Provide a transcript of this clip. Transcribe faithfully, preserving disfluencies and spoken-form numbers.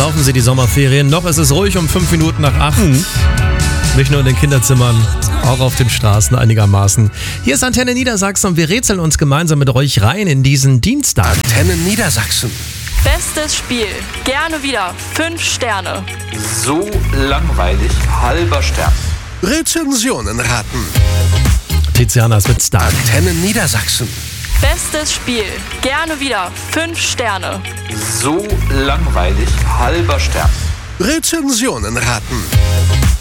durchlaufen Sie die Sommerferien. Noch ist es ruhig um fünf Minuten nach acht. Mhm. Nicht nur in den Kinderzimmern, auch auf den Straßen einigermaßen. Hier ist Antenne Niedersachsen und wir rätseln uns gemeinsam mit euch rein in diesen Dienstag. Antenne Niedersachsen. Bestes Spiel. Gerne wieder. Fünf Sterne. So langweilig. Halber Stern. Rezensionen raten. Tiziana, es wird stark. Antenne Niedersachsen. Bestes Spiel. Gerne wieder. Fünf Sterne. So langweilig. Halber Stern. Rezensionen raten.